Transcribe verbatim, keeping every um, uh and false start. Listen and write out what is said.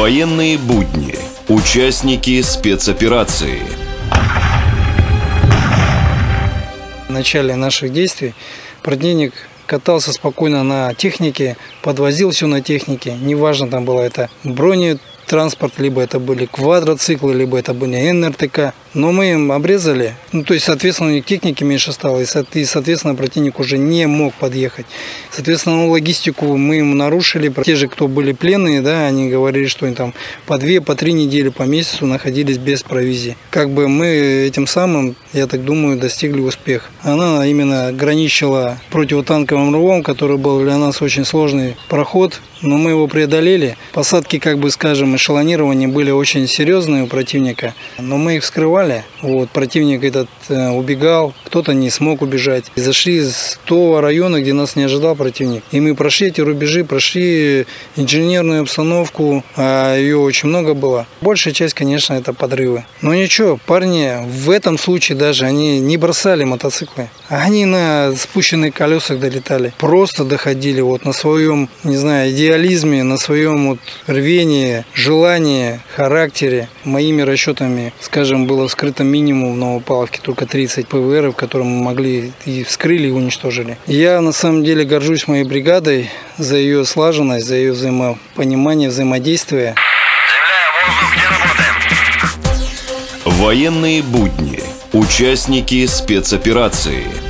Военные будни. Участники спецоперации. В начале наших действий противник катался спокойно на технике, подвозил все на технике. Неважно, там было это бронетранспорт, либо это были квадроциклы, либо это были эн эр тэ ка. Но мы им обрезали, ну то есть, соответственно, у них техники меньше стало, и, соответственно, противник уже не мог подъехать. Соответственно, логистику мы ему нарушили. Те же, кто были пленные, да, они говорили, что они там по две, по три недели, по месяцу находились без провизии. Как бы мы этим самым, я так думаю, достигли успеха. Она именно граничила противотанковым рвом, который был для нас очень сложный проход, но мы его преодолели. Посадки, как бы скажем, эшелонирования были очень серьезные у противника, но мы их вскрывали. Вот, противник этот э, убегал, кто-то не смог убежать. И зашли с того района, где нас не ожидал противник. И мы прошли эти рубежи, прошли инженерную обстановку, а ее очень много было. Большая часть, конечно, это подрывы. Но ничего, парни в этом случае даже они не бросали мотоциклы. Они на спущенных колесах долетали. Просто доходили вот на своем, не знаю, идеализме, на своем вот рвении, желании, характере. Моими расчетами, скажем, было вскрыто минимум в Новопавловке только тридцать пэ вэ эров, которые мы могли и вскрыли, и уничтожили. Я на самом деле горжусь моей бригадой за ее слаженность, за ее взаимопонимание, взаимодействие. Военные будни. Участники спецоперации.